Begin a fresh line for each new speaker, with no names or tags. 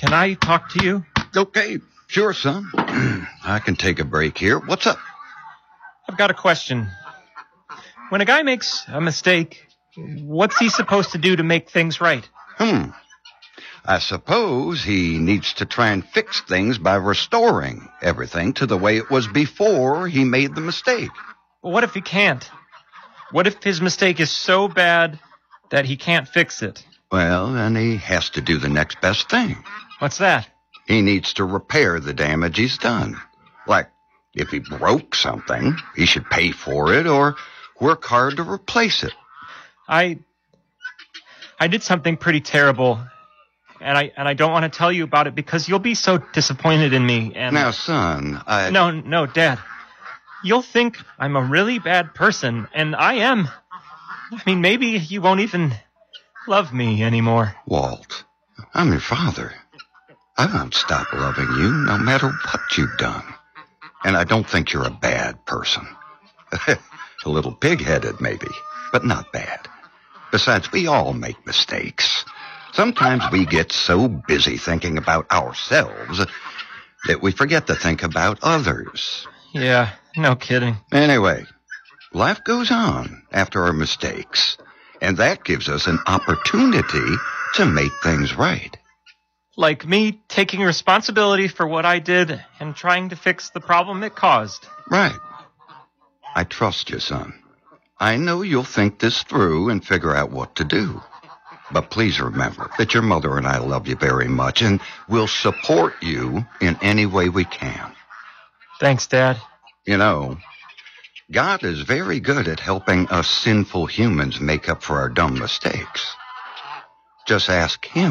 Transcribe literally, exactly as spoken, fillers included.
Can I talk to you?
Okay, sure, son. I can take a break here. What's up?
I've got a question. When a guy makes a mistake, what's he supposed to do to make things right?
Hmm. I suppose he needs to try and fix things by restoring everything to the way it was before he made the mistake.
What if he can't? What if his mistake is so bad that he can't fix it?
Well, then he has to do the next best thing.
What's that?
He needs to repair the damage he's done. Like, if he broke something, he should pay for it or work hard to replace it.
I... I did something pretty terrible, and I and I don't want to tell you about it because you'll be so disappointed in me, and...
Now, son, I...
No, no, Dad. You'll think I'm a really bad person, and I am. I mean, maybe you won't even love me anymore.
Walt, I'm your father. I won't stop loving you no matter what you've done. And I don't think you're a bad person. A little pig-headed, maybe, but not bad. Besides, we all make mistakes. Sometimes we get so busy thinking about ourselves that we forget to think about others.
Yeah, no kidding.
Anyway, life goes on after our mistakes, and that gives us an opportunity to make things right.
Like me taking responsibility for what I did and trying to fix the problem it caused.
Right. I trust you, son. I know you'll think this through and figure out what to do. But please remember that your mother and I love you very much and will support you in any way we can.
Thanks, Dad.
You know, God is very good at helping us sinful humans make up for our dumb mistakes. Just ask Him.